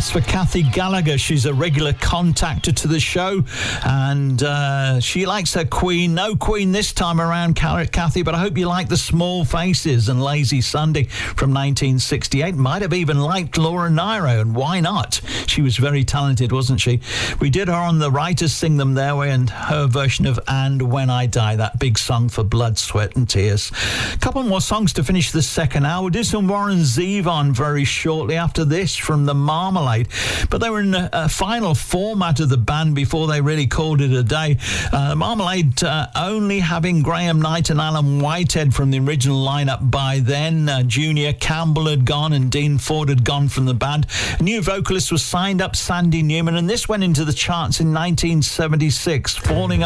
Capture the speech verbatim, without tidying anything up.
That's for Kathy Gallagher. She's a regular contactor to the show, and uh, she likes her Queen. No Queen this time around, Kathy, but I hope you like the Small Faces and Lazy Sunday from nineteen sixty-eight. Might have even liked Laura Nyro, and why not? She was very talented, wasn't she? We did her on the Writers Sing Them Their Way, and her version of And When I Die, that big song for Blood, Sweat and Tears. A couple more songs to finish the second hour. We'll do some Warren Zevon very shortly after this from the Marmalade, but they were in a, a final format of the band before they really called it a day. Uh, Marmalade uh, only having Graham Knight and Alan Whitehead from the original lineup by then. Uh, Junior Campbell had gone and Dean Ford had gone from the band. A new vocalist was signed up, Sandy Newman, and this went into the charts in nineteen seventy-six, Falling